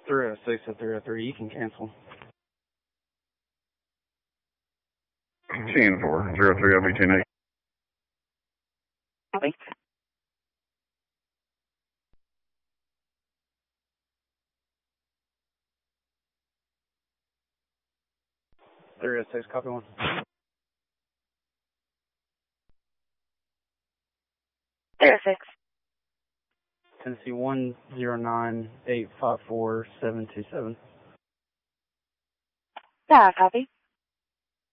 306 and 303, you can cancel. 10-4, 03, I'll be 10-8. Copy. Three 6, copy 1. There, 6. Tennessee 109-854-727. Yeah, copy.